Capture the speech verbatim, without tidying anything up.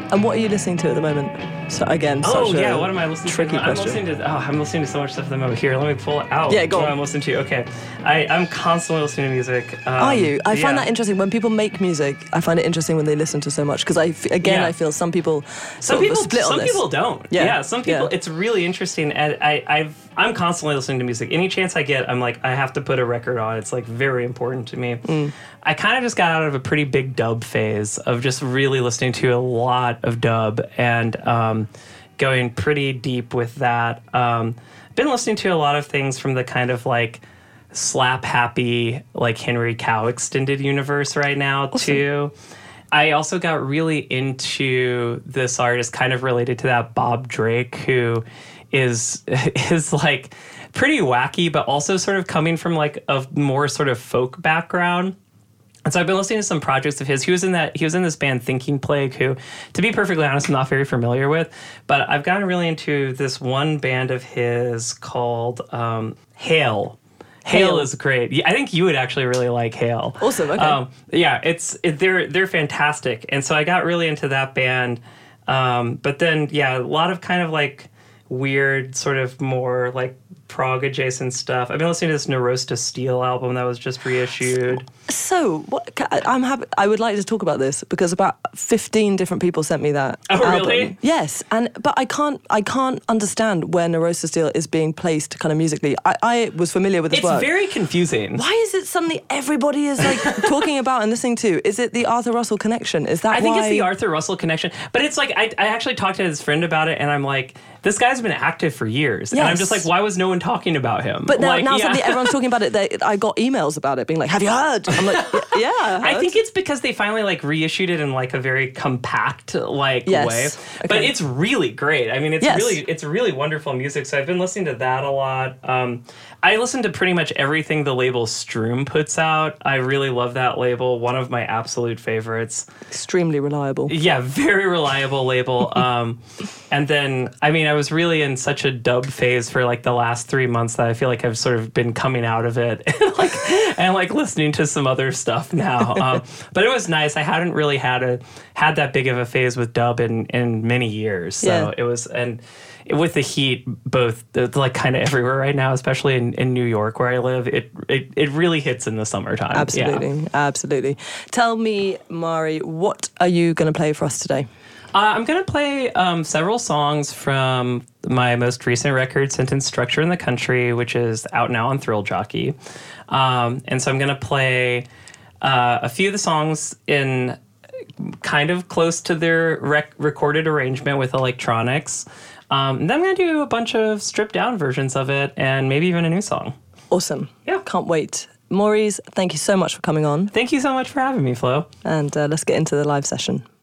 And what are you listening to at the moment? So again, oh such yeah, a what am I listening tricky to? I'm question. listening to oh, I'm listening to so much stuff at the moment. Here, let me pull it out. Yeah, go what on. I'm listening to. Okay, I I'm constantly listening to music. Um, Are you? I find yeah. that interesting when people make music. I find it interesting when they listen to so much because I f- again Yeah. I feel some people Some sort people, of split on some this. people don't. Yeah. Yeah, some people. Yeah. It's really interesting, and I, I've, I'm constantly listening to music. Any chance I get, I'm like, I have to put a record on. It's like very important to me. Mm. I kind of just got out of a pretty big dub phase of just really listening to a lot of dub and um, going pretty deep with that. Um, been listening to a lot of things from the kind of like slap happy, like Henry Cow extended universe right now Awesome. too. I also got really into this artist kind of related to that, Bob Drake, who is is like pretty wacky, but also sort of coming from like a more sort of folk background. And so I've been listening to some projects of his. He was in that. He was in this band Thinking Plague, who, to be perfectly honest, I'm not very familiar with. But I've gotten really into this one band of his called um, Hail. Hail Hail. is great. Yeah, I think you would actually really like Hail. Awesome, okay. Um, yeah, it's it, they're they're fantastic, and so I got really into that band. Um, but then, yeah, a lot of kind of like weird, sort of more like prog adjacent stuff. I've been listening to this Neurosta Steel album that was just reissued. So, what, ca- I'm happy. I would like to talk about this because about fifteen different people sent me that. Oh, album. really? Yes, and but I can't. I can't understand where Neurosta Steel is being placed, kind of musically. I, I was familiar with his It's work. very confusing. Why is it suddenly everybody is like talking about and listening to? Is it the Arthur Russell connection? Is that I think why? it's the Arthur Russell connection, but it's like I, I actually talked to his friend about it, and I'm like, this guy's been active for years, and I'm Yes. just like, why was no one talking about him? But now, like, now yeah. suddenly everyone's talking about it. They, I got emails about it, being like, "Have you heard?" I'm like, "Y- "Yeah." I, I heard." think it's because they finally like reissued it in like a very compact like Yes. way. Okay. But it's really great. I mean, it's Yes. really it's really wonderful music. So I've been listening to that a lot. Um, I listen to pretty much everything the label Stroom puts out. I really love that label. One of my absolute favorites. extremely reliable. Yeah, very reliable label. Um, and then, I mean, I was really in such a dub phase for like the last three months that I feel like I've sort of been coming out of it and like, and like listening to some other stuff now. Um, but it was nice. I hadn't really had a had that big of a phase with dub in, in many years. So Yeah. it was, and with the heat, both it's like kind of everywhere right now, especially in, in New York where I live, it, it it really hits in the summertime. Yeah. Absolutely, absolutely. Tell me, Mari, what are you going to play for us today? Uh, I'm going to play um, several songs from my most recent record, Sentence Structure in the Country, which is out now on Thrill Jockey. Um, and so I'm going to play uh, a few of the songs in kind of close to their rec- recorded arrangement with electronics. Um, and then I'm going to do a bunch of stripped down versions of it and maybe even a new song. Awesome. Yeah. Can't wait. Maurice, thank you so much for coming on. Thank you so much for having me, Flo. And uh, let's get into the live session.